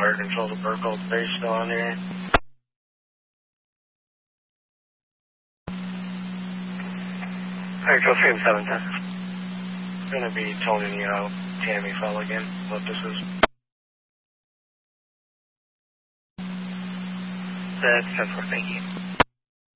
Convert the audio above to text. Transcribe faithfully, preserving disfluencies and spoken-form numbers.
fire control to Burkle Base still on here. Fire control three seven ten. Gonna be toning you out, Tammy fell again, what this is. That's ten four, thank you.